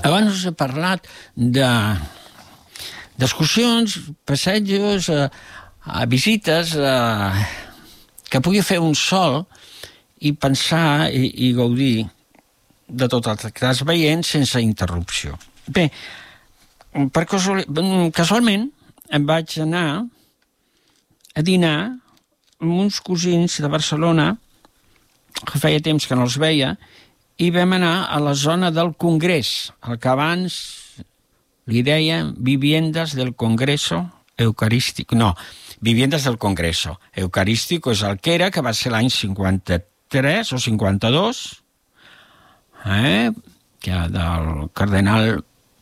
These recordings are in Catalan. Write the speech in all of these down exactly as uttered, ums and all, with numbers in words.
Abans us he parlat de d'excursions, passejos, a, a visites a, que pugui fer un sol i pensar i, i gaudir de tot el que estàs veient sense interrupció. Bé, per casual, casualment em vaig anar a dinar amb uns cosins de Barcelona, que feia temps que no els veia, i vam anar a la zona del Congrés, el que abans li deien Viviendas del Congreso Eucarístico. No, Viviendas del Congreso Eucarístico és el que era, que va ser l'any cinquanta-tres o cinquanta-dos, eh? que del cardenal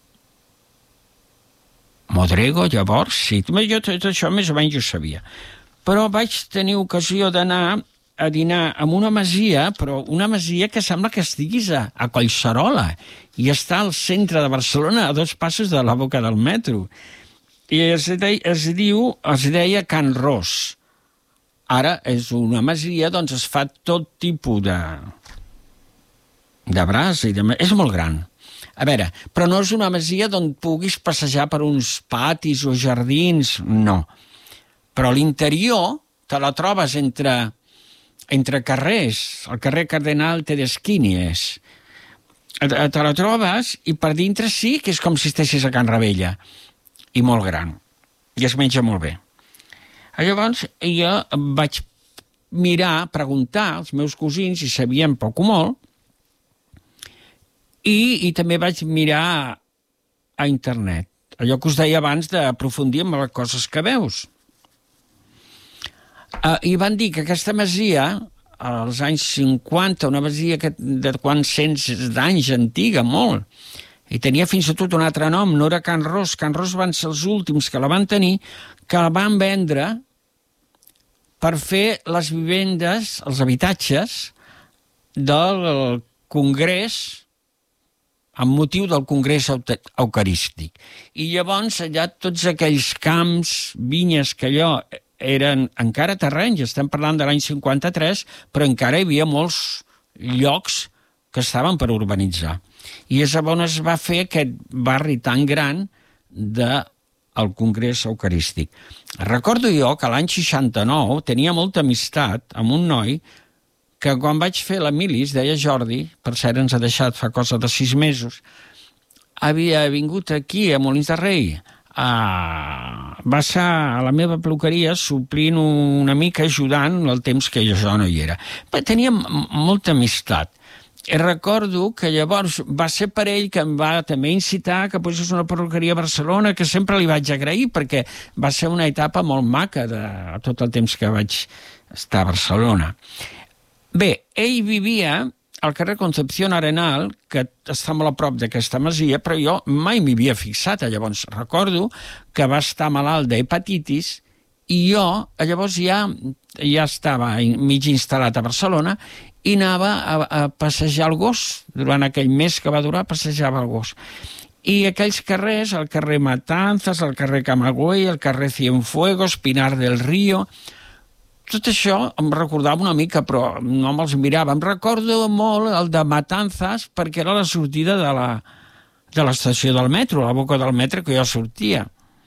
Modrego, llavors, sí, jo tot això més o menys ho sabia. Però vaig tenir ocasió d'anar a dinar en una masia, però una masia que sembla que estiguis a, a Collserola, i està al centre de Barcelona, a dos passos de la boca del metro. I es, de, es diu, es deia Can Ros. Ara és una masia, doncs es fa tot tipus de, de braç, i de, és molt gran. A veure, però no és una masia d'on puguis passejar per uns patis o jardins, no. Però l'interior te la trobes entre, entre carrers, el carrer Cardenal Tedeschini. Te la trobes i per dintre sí que és com si estessis a Can Ravella, i molt gran, i es menja molt bé. Llavors jo vaig mirar, preguntar als meus cosins, i sabien poc o molt, i, i també vaig mirar a internet, allò que us deia abans d'aprofundir en les coses que veus. Uh, I van dir que aquesta masia, als anys cinquanta, una masia que, de quants cents d'anys antiga, molt, i tenia fins i tot un altre nom, no era Can Ros, Can Ros van ser els últims que la van tenir, que la van vendre per fer les vivendes, els habitatges del Congrés, amb motiu del Congrés Eucarístic. I llavors allà tots aquells camps, vinyes, que allò eren encara terrenys, estem parlant de l'any cinquanta-tres, però encara hi havia molts llocs que estaven per urbanitzar. I és on es va fer aquest barri tan gran del Congrés Eucarístic. Recordo jo que l'any seixanta-nou tenia molta amistat amb un noi que quan vaig fer la mili, es deia Jordi, per cert ens ha deixat fa cosa de sis mesos, havia vingut aquí a Molins de Rei, a... va ser a la meva peluqueria suplint una mica, ajudant el temps que jo no hi era. Però teníem molta amistat. I recordo que llavors va ser per ell que em va també incitar que posés una peluqueria a Barcelona, que sempre li vaig agrair, perquè va ser una etapa molt maca de tot el temps que vaig estar a Barcelona. Bé, ell vivia al carrer Concepción Arenal, que està molt a prop d'aquesta masia, però jo mai m'hi havia fixat. Llavors recordo que va estar malalt d'hepatitis i jo llavors ja, ja estava mig instal·lat a Barcelona i anava a, a passejar el gos. Durant aquell mes que va durar passejava el gos. I aquells carrers, el carrer Matanzas, el carrer Camagüey, el carrer Cienfuegos, Pinar del Río... Tot això em recordava una mica, però no me'ls mirava. Em recordo molt el de Matanzas perquè era la sortida de la, de l'estació del metro, la boca del metro que jo sortia.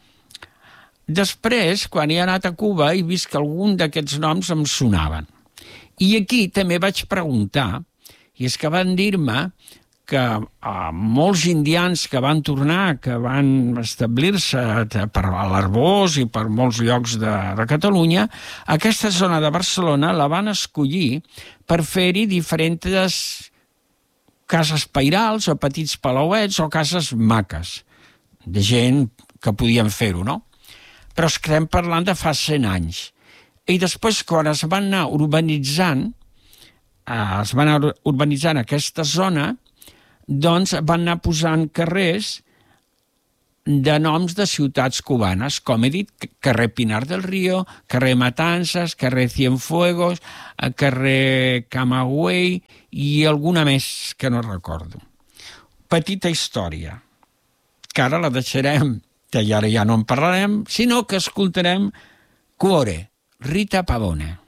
Després, quan he anat a Cuba, he vist que algun d'aquests noms em sonaven. I aquí també vaig preguntar, i és que van dir-me que eh, molts indians que van tornar, que van establir-se per l'Arboç i per molts llocs de, de Catalunya, aquesta zona de Barcelona la van escollir per fer-hi diferents cases pairals o petits palauets o cases maques, de gent que podien fer-ho, no? Però estem parlant de fa cent anys. I després, quan es van anar urbanitzant, eh, es van anar urbanitzant aquesta zona, doncs van anar posant carrers de noms de ciutats cubanes, com he dit, carrer Pinar del Río, carrer Matanzas, carrer Cienfuegos, carrer Camagüey i alguna més que no recordo. Petita història, que ara la deixarem, que ara ja no en parlarem, sinó que escoltarem Cuore, Rita Pavone.